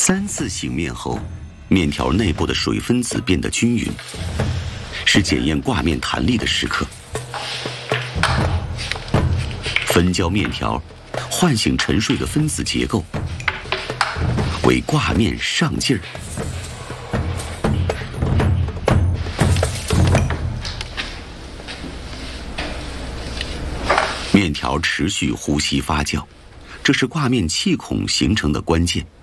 3次醒面后，面条内部的水分子变得均匀，是检验挂面弹力的时刻。分焦面条，唤醒沉睡的分子结构，为挂面上劲儿。面条持续呼吸发酵，这是挂面气孔形成的关键。